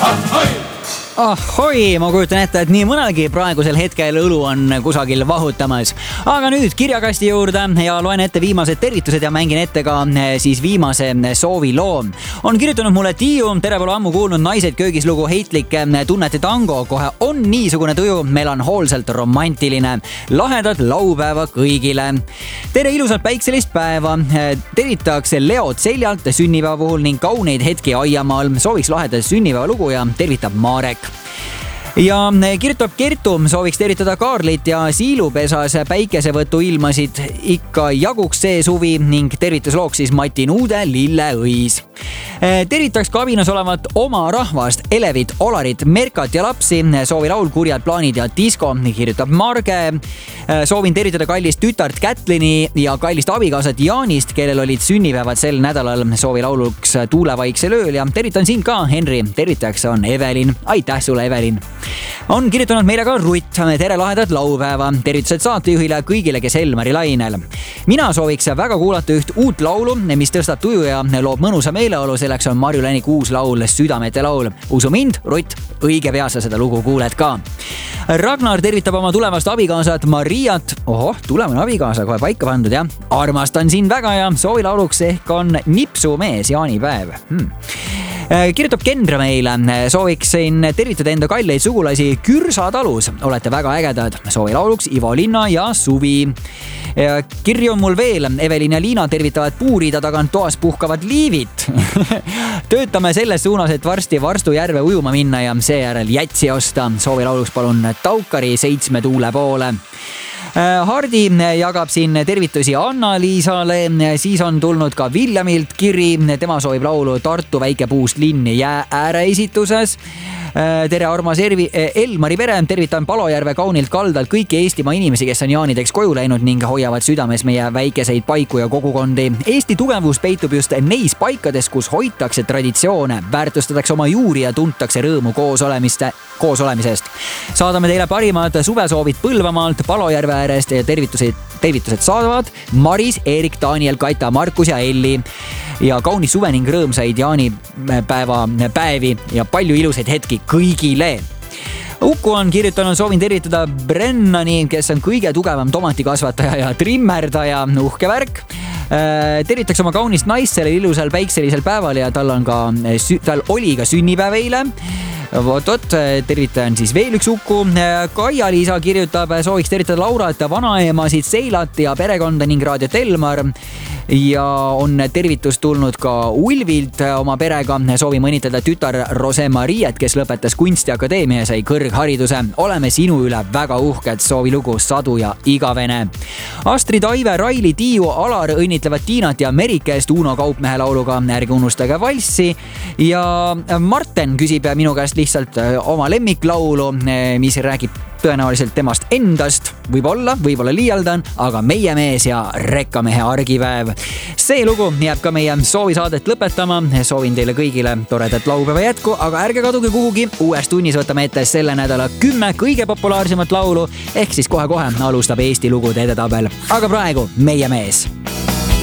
Ahoi, ma kujutan ette, et nii mõnelgi praegusel hetkel õlu on kusagil vahutamas. Aga nüüd kirjakasti juurde ja loen ette viimased tervitused ja mängin ette ka siis viimase sooviloo. On kirjutanud mulle Tiiu, tere pole ammu kuulnud naised köögis lugu heitlik tunnete tango. Kohe on niisugune tuju, melanhoolselt romantiline. Lahedat laupäeva kõigile. Tere ilusat päikselist päeva. Tervitakse Leod seljalt sünnipäeva puhul ning kauneid hetki aiamaal. Sooviks lahedat sünnipäeva lugu ja tervitab Marek. Ja kirjutab Kertu, sooviks tervitada Kaarlit ja Siilupesas päikesevõtu ilmasid ikka jaguks see suvi ning tervituslooks siis Mati Nuude, Lille Õis. Tervitaks kabinas olevat oma rahvast, Elevit, Olarit, Merkat ja lapsi. Soovi laul Kurjad plaanid ja disko, kirjutab Marge. Soovin tervitada kallist tütart Kätlini ja kallist abikaasat Jaanist, kellel olid sünnipäevad sel nädalal. Soovi lauluks Tuulevaiksel ööl ja tervitan sind ka, Henri. Tervitajaks on Evelin. Aitäh sulle, Evelin. On kirjutanud meile ka Rutt. Tere lahedat laupäeva. Tervitused saatejuhile kõigile, kes Elmari lainel. Mina sooviks väga kuulata üht uut laulu, mis tõstab tuju ja loob mõnusa meeleolu. Selleks on Marju Länik uus laul Südamete laul. Usu mind, Rutt, õige pea sa seda lugu kuuled ka. Ragnar tervitab oma tulevast abikaasat Mariat. Ohoh, tulevane abikaasa kohe paika pandud, jah. Armastan sind väga ja soovi lauluks ehk on Nipsumees jaanipäev. Kirjutab Kendra meile. Sooviksin tervitada enda kalleid sugulasi Kürsa talus. Olete väga ägedad. Soovi lauluks Ivo Linna ja Suvi. Kirju on mul veel. Evelin ja Liina tervitavad puuriida tagant toas puhkavad liivit. Töötame selles suunas, et varsti Varstu järve ujuma minna ja seejärel jätsi osta. Soovi lauluks palun Taukari 7 tuule poole. Hardi jagab siin tervitusi Anna-Liisale, siis on tulnud ka Viljamilt kiri, tema soovib laulu Tartu väikepuust linn jää ääre esituses. Tere armas Elmari pere, tervitan Palojärve kaunilt kaldalt kõiki Eestimaa inimesi, kes on jaanideks koju läinud ning hoiavad südames meie väikeseid paiku ja kogukondi. Eesti tugevus peitub just neis paikades, kus hoitakse traditsioone, väärtustatakse oma juuri ja tuntakse rõõmu koos olemisest. Saadame teile parimad suvesoovid Põlvamaalt, Palojärve äärest ja tervitused saadavad Maris, Eerik, Daniel, Kata, Markus ja Elli. Ja kaunis suve ning rõõmsaid jaanipäevi ja palju ilusaid hetki kõigile. Uku on kirjutanud, soovin tervitada Brennani, kes on kõige tugevam tomatikasvataja ja trimmerdaja, uhke värk. Tervitaks oma kaunist naist sellel ilusal päikselisel päeval ja tal oli ka sünnipäev eile. Tervitan siis veel üks Uku. Kaia-Liisa kirjutab, sooviks tervitada Laurat, vanaemasid Seilat ja perekonda ning Raadio Telmar. Ja on tervitus tulnud ka Ulvilt oma perega. Soovime õnnitleda tütar Rose Mariet, kes lõpetas kunstiakadeemia ja sai kõrghariduse. Oleme sinu üle väga uhked. Soovi lugu Sadu ja igavene. Astrid, Aive, Raili, Tiiu, Alar õnnitlevad Tiinat ja Merikest Uno Kaupmehe lauluga. Ärge unustage valssi. Ja Marten küsib minu käest lihtsalt oma lemmiklaulu, mis räägib tõenäoliselt temast endast. Võib-olla liialdan, aga meie mees ja rekkamehe argipäev. See lugu jääb ka meie soovisaadet lõpetama. Soovin teile kõigile toredat laupäeva jätku, aga ärge kaduge kuhugi. Uues tunnis võtame ette selle nädala 10 kõige populaarsemat laulu, ehk siis kohe-kohe alustab Eesti lugude edetabel. Aga praegu meie mees.